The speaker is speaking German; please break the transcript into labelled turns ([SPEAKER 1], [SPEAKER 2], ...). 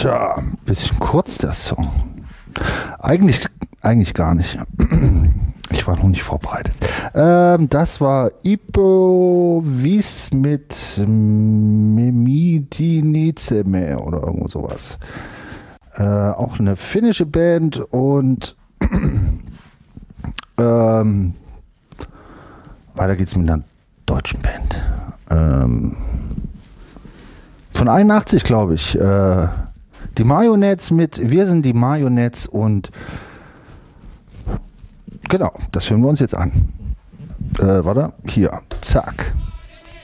[SPEAKER 1] Tja, ein bisschen kurz der Song. Eigentlich gar nicht. Ich war noch nicht vorbereitet. Das war Ipo Wies mit Memidinizeme oder irgendwo sowas. Auch eine finnische Band und weiter geht's mit einer deutschen Band. Von 81, glaube ich. Die Marionettes mit Wir sind die Marionettes und genau, das hören wir uns jetzt an. Warte, hier, zack.